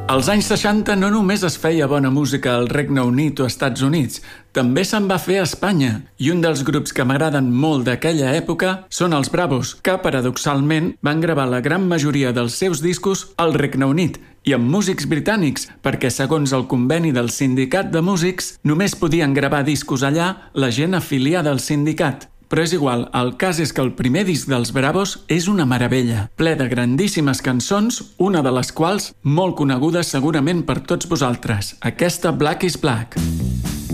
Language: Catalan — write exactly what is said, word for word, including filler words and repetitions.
Als anys seixanta no només es feia bona música al Regne Unit o Estats Units, també se'n va fer a Espanya. I un dels grups que m'agraden molt d'aquella època són els Bravos, que paradoxalment van gravar la gran majoria dels seus discos al Regne Unit i amb músics britànics, perquè segons el conveni del sindicat de músics només podien gravar discos allà la gent afiliada al sindicat. Però és igual, el cas és que el primer disc dels Bravos és una meravella, ple de grandíssimes cançons, una de les quals molt coneguda segurament per tots vosaltres, aquesta Black is Black.